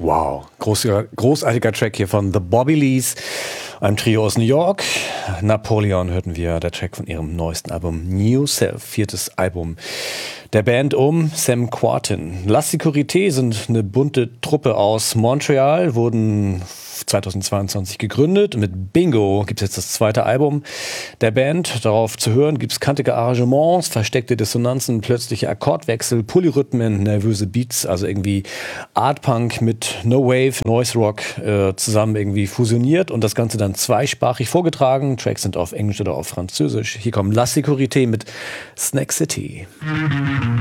Wow, großartiger Track hier von The Bobbylees, einem Trio aus New York. Napoleon hörten wir, der Track von ihrem neuesten Album New Self, 4. Album der Band um Sam Quartin. La Sécurité sind eine bunte Truppe aus Montreal, wurden 2022 gegründet. Mit Bingo gibt es jetzt das 2. Album der Band. Darauf zu hören gibt es kantige Arrangements, versteckte Dissonanzen, plötzliche Akkordwechsel, Polyrhythmen, nervöse Beats, also irgendwie Art Punk mit No Wave, Noise Rock zusammen irgendwie fusioniert und das Ganze dann zweisprachig vorgetragen. Tracks sind auf Englisch oder auf Französisch. Hier kommt La Sécurité mit Snack City.